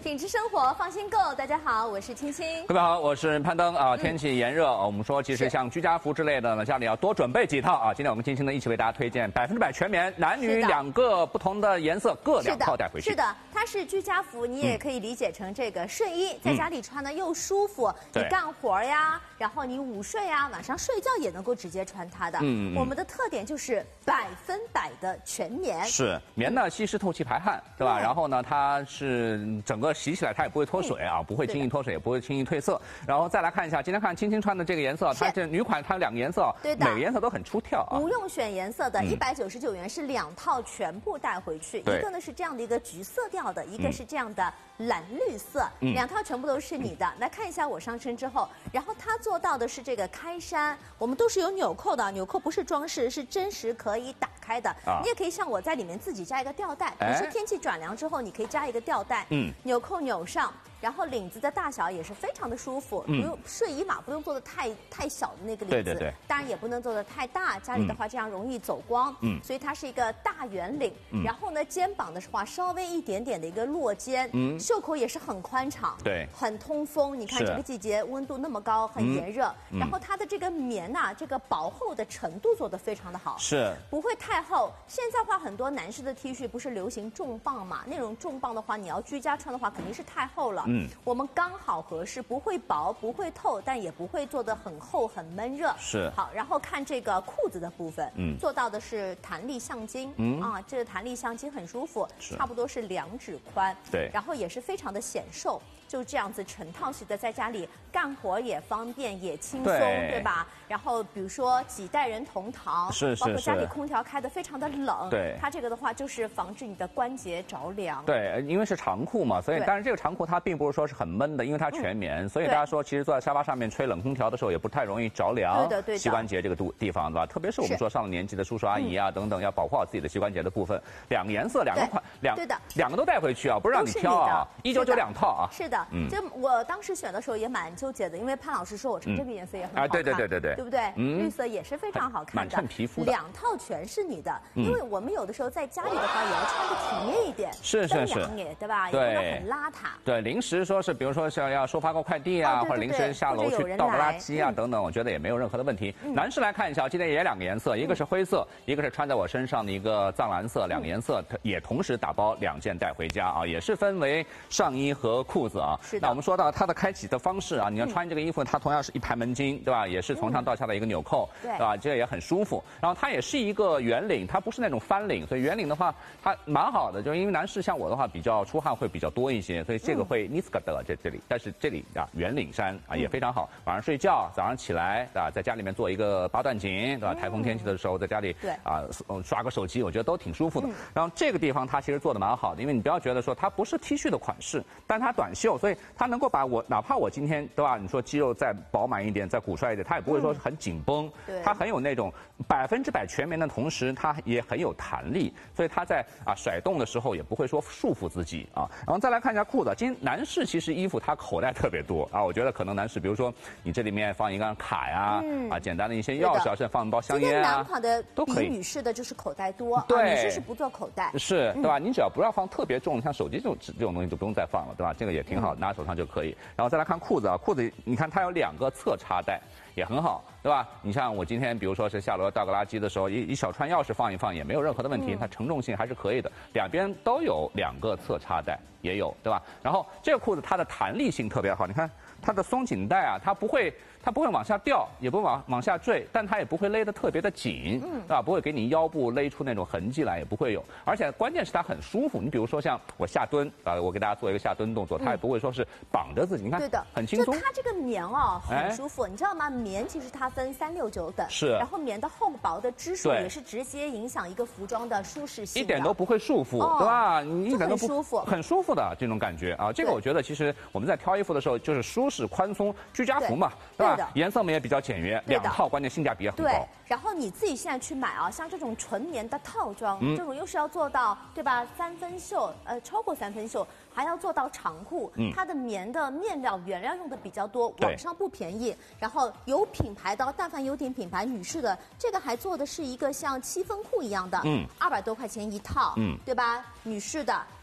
品质生活，放心购。大家好，我是青青。 各位好，我是攀登啊。天气炎热，我们说其实像居家服之类的呢，家里要多准备几套啊。今天我们青青呢一起为大家推荐100%全棉，男女2个不同的颜色，各2套带回去。 是的，它是居家服，你也可以理解成这个睡衣，在家里穿呢又舒服，你干活呀，然后你午睡呀，晚上睡觉也能够直接穿它的。我们的特点就是100%的全棉。 是棉呢吸湿透气排汗，对吧？然后呢，它是整个洗起来它也不会脱水啊，不会轻易脱水，也不会轻易褪色。然后再来看一下，今天看青青穿的这个颜色，它这女款它有2个颜色，对的，每个颜色都很出挑啊。 不用选颜色的，199元是2套全部带回去。一个呢是这样的一个橘色调的，一个是这样的蓝绿色，2套全部都是你的。来看一下我上身之后，然后它做到的是这个开衫，我们都是有纽扣的，纽扣不是装饰，是真实可以打开的。你也可以像我在里面自己加一个吊带，比如说天气转凉之后，你可以加一个吊带，纽扣扭上。然后领子的大小也是非常的舒服，不用睡衣嘛，不用做的太小的那个领子，当然也不能做的太大，家里的话这样容易走光，所以它是一个大圆领，然后呢肩膀的话稍微一点点的一个落肩，袖口也是很宽敞，对，很通风。你看这个季节温度那么高，很炎热，然后它的这个棉呐，这个薄厚的程度做得非常的好，是不会太厚。现在话很多男士的 T 恤不是流行重磅嘛，那种重磅的话，你要居家穿的话肯定是太厚了。我们刚好合适，不会薄，不会透，但也不会做得很厚很闷热。是好，然后看这个裤子的部分，做到的是弹力橡筋，这个弹力橡筋很舒服，差不多是2指宽，对，然后也是非常的显瘦，就这样子成套式的，在家里干活也方便也轻松，对吧？然后比如说几代人同堂，包括家里空调开得非常的冷，对，它这个的话就是防止你的关节着凉。对， 因为是长裤嘛，所以但是这个长裤它并不是说是很闷的，因为它全棉，所以大家说其实坐在沙发上面吹冷空调的时候也不太容易着凉膝关节这个地方，对吧？特别是我们说上了年纪的叔叔阿姨啊等等，要保护好自己的膝关节的部分。2个颜色，2个款，2个都带回去啊，不是让你挑啊，199 2套啊。 是的，就我当时选的时候也蛮纠结的，因为潘老师说我穿这个颜色也很好看，对不对？绿色也是非常好看的， 蛮衬皮肤的。 2套全是你的，因为我们有的时候在家里的话也要穿的体面一点，是，对吧？也不能很邋遢。对， 临时说是比如说是要收发个快递啊，或者临时下楼去倒个垃圾啊等等，我觉得也没有任何的问题。男士来看一下，今天也2个颜色，一个是灰色，一个是穿在我身上的一个藏蓝色，2个颜色也同时打包2件带回家啊，也是分为上衣和裤子啊。那我们说到它的开启的方式啊，你要穿这个衣服，它同样是一排门襟，对吧？也是从上到下的一个纽扣，对吧？这也很舒服。然后它也是一个圆领，它不是那种翻领，所以圆领的话它蛮好的，就是因为男士像我的话比较出汗会比较多一些，所以这个会尼斯格德这里，但是这里啊圆领衫啊也非常好，晚上睡觉早上起来啊在家里面做一个8段锦，对吧？台风天气的时候在家里刷个手机，我觉得都挺舒服的。然后这个地方它其实做的蛮好的，因为你不要觉得说它不是 T 恤的款式，但它短袖，所以它能够把我哪怕我今天对吧？你说肌肉再饱满一点，再鼓帅一点，它也不会说是很紧绷，它很有那种100%全棉的同时，它也很有弹力，所以它在甩动的时候也不会说束缚自己啊。然后再来看一下裤子，今天男士其实衣服它口袋特别多啊，我觉得可能男士比如说你这里面放一个卡呀，简单的一些钥匙啊，甚至放一包香烟啊，今天男款的都可以，女士的就是口袋多，女士是不做口袋， 是对吧？你只要不要放特别重，像手机这种东西就不用再放了，对吧？这个也挺好，拿手上就可以。然后再来看裤子啊，裤子你看它有2个侧插带，也很好，对吧？你像我今天比如说是下楼倒个垃圾的时候，一小串钥匙放一放也没有任何的问题，它承重性还是可以的。2边都有2个侧插带，也有，对吧？然后这个裤子它的弹力性特别好，你看它的松紧带啊，它不会往下掉，也不会往下坠，但它也不会勒得特别的紧，对吧？不会给你腰部勒出那种痕迹来，也不会有。而且关键是它很舒服，你比如说像我下蹲我给大家做一个下蹲动作，它也不会说是绑着自己，你看，对的，很轻松。 就它这个棉很舒服，你知道吗？棉其实它分369等，是，然后棉的厚薄的支数也是直接影响一个服装的舒适性， 一点都不会束缚，对吧？你一点都不舒服， 很舒服的这种感觉啊。这个我觉得其实我们在挑衣服的时候就是舒适宽松，居家服嘛，对吧？颜色们也比较简约，2套关键性价比也很高。 对，然后你自己现在去买像这种纯棉的套装，这种又是要做到对吧3分袖，超过3分袖，还要做到长裤，它的棉的面料原料用的比较多，网上不便宜。然后有品牌的，但凡有点品牌，女士的这个还做的是一个像7分裤一样的，200多块钱一套，对吧？女士的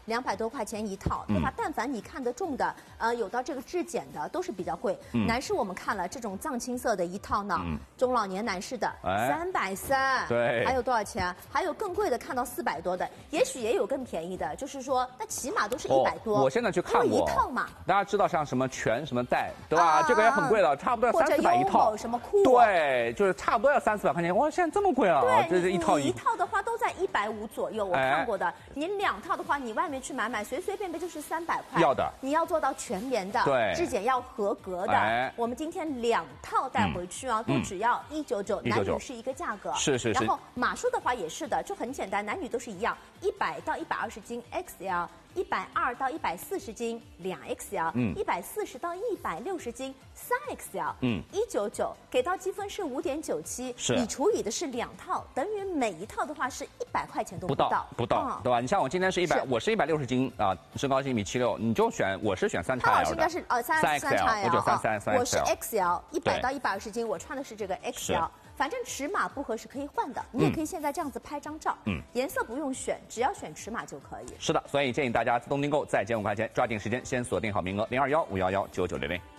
200多块钱一套，对吧？但凡你看得中的，有到这个质检的都是比较贵。男士我们看了这种藏青色的一套呢，中老年男士的330， 对， 还有多少钱？还有更贵的，看到400多的，也许也有更便宜的，就是说那起码都是100多。 我现在去看过一套嘛， 大家知道像什么全什么带，对吧？这个也很贵了，差不多要300-400一套。 什么裤？ 对，就是差不多要300-400块钱。哇，现在这么贵啊！ 对， 这一套一套的话都在150左右，我看过的。你2套的话，你外面去买，随随便便就是300块。 要的。 你要做到全棉的， 对， 质检要合格的。我们今天2套带回去啊，都只要199，男女是一个价格。 是。 然后码数的话也是的，就很简单，男女都是一样，100到120斤 XL。120到140斤2XL，140到160斤3XL，199给到积分是5.97， 是你除以的是2套，等于每一套的话是100块钱都不到， 对吧？你像我今天是100，我是160斤啊，身高1.76米，你就选我是选3XL 的， 他应该是3XL， 我就3XL， 我是 XL，100到120斤，我穿的是这个 XL。反正尺码不合是可以换的，你也可以现在这样子拍张照，颜色不用选，只要选尺码就可以。 是的，所以建议大家自动订购，再减5块钱，抓紧时间先锁定好名额，0215119960。